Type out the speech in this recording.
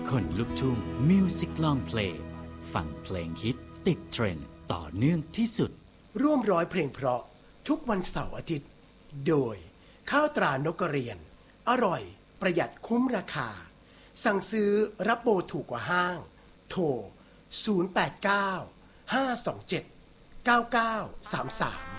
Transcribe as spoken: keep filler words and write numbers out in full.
คนลุกทุ่งมิวสิกลองเพลงฟังเพลงฮิตติดเทรนด์ต่อเนื่องที่สุดร่วมร้อยเพลงเพราะทุกวันเสาร์อาทิตย์โดยข้าวตรานกกระเรียนอร่อยประหยัดคุ้มราคาสั่งซื้อรับโบถูกกว่าห้างโทรศูนย์ แปด เก้า ห้า สอง เจ็ด เก้า เก้า สาม สาม